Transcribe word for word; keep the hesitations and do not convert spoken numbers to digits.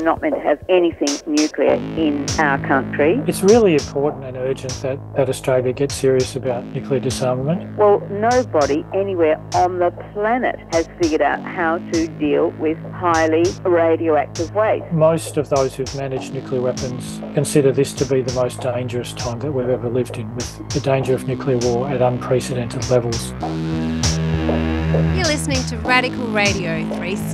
not meant to have anything nuclear in our country. It's really important and urgent that, that Australia gets serious about nuclear disarmament. Well, nobody anywhere on the planet has figured out how to deal with highly radioactive waste. Most of those who've managed nuclear weapons consider this to be the most dangerous time that we've ever lived in, with the danger of nuclear war at unprecedented levels. You're listening to Radical Radio three sixty.